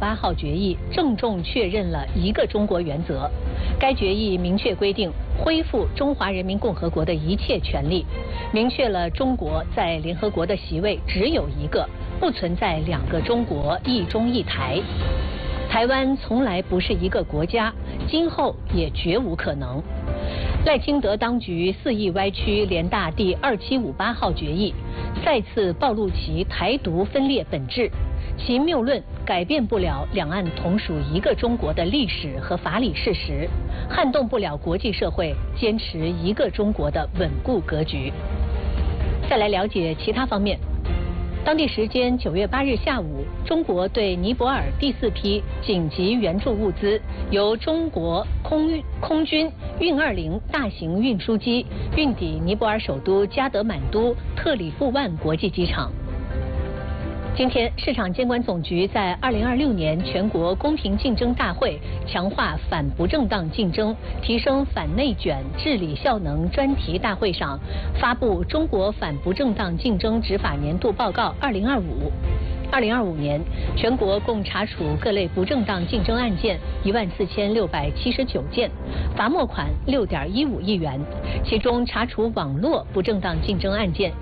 8号决议郑重确认了一个中国原则。该决议明确规定，恢复中华人民共和国的一切权利，明确了中国在联合国的席位只有一个，不存在2个中国、一中一台。台湾从来不是一个国家，今后也绝无可能。赖清德当局肆意歪曲联大第2758号决议，再次暴露其台独分裂本质。其谬论改变不了两岸同属一个中国的历史和法理事实，撼动不了国际社会坚持一个中国的稳固格局。再来了解其他方面。当地时间9月8日下午，中国对尼泊尔第4批紧急援助物资由中国空军运20大型运输机运抵尼泊尔首都加德满都特里布万国际机场。今天，市场监管总局在2026年全国公平竞争大会强化反不正当竞争、提升反内卷治理效能专题大会上发布《中国反不正当竞争执法年度报告2025》。2025年，全国共查处各类不正当竞争案件14679件，罚没款6.15亿元，其中查处网络不正当竞争案件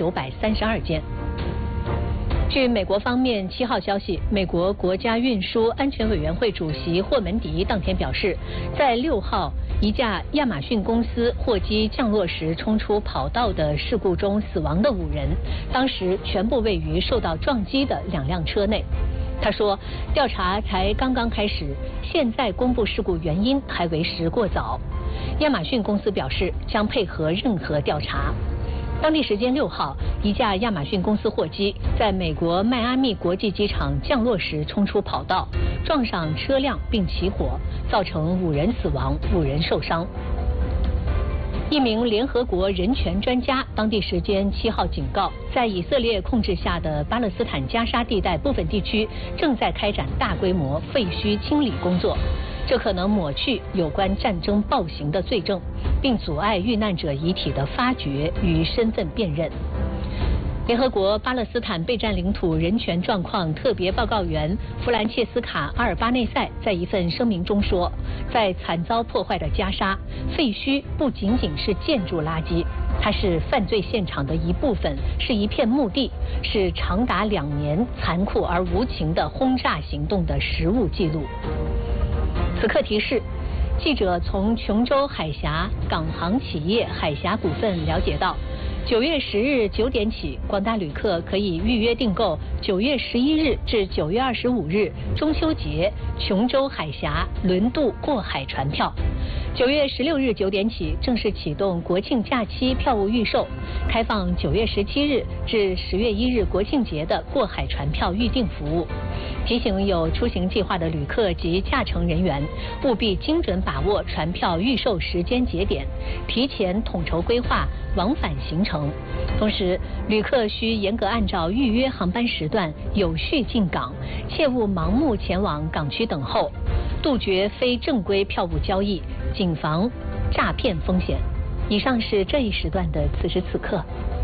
1932件。据美国方面7号消息，美国国家运输安全委员会主席霍门迪当天表示，在6号一架亚马逊公司货机降落时冲出跑道的事故中死亡的5人，当时全部位于受到撞击的2辆车内。他说，调查才刚刚开始，现在公布事故原因还为时过早。亚马逊公司表示将配合任何调查。当地时间6号，一架亚马逊公司货机在美国迈阿密国际机场降落时冲出跑道，撞上车辆并起火，造成5人死亡，5人受伤。一名联合国人权专家当地时间7号警告，在以色列控制下的巴勒斯坦加沙地带部分地区正在开展大规模废墟清理工作，这可能抹去有关战争暴行的罪证，并阻碍遇难者遗体的发掘与身份辨认。联合国巴勒斯坦被占领土人权状况特别报告员弗兰切斯卡·阿尔巴内塞在一份声明中说，在惨遭破坏的加沙，废墟不仅仅是建筑垃圾，它是犯罪现场的一部分，是一片墓地，是长达2年残酷而无情的轰炸行动的实物记录。此刻提示，记者从琼州海峡港航企业海峡股份了解到，9月10日9点起，广大旅客可以预约订购9月11日至9月25日中秋节琼州海峡轮渡过海船票。9月16日9点起正式启动国庆假期票务预售，开放9月17日至10月1日国庆节的过海船票预订服务。提醒有出行计划的旅客及驾乘人员，务必精准把握船票预售时间节点，提前统筹规划往返行程。同时，旅客需严格按照预约航班时段有序进港，切勿盲目前往港区等候，杜绝非正规票务交易，谨防诈骗风险。以上是这一时段的此时此刻。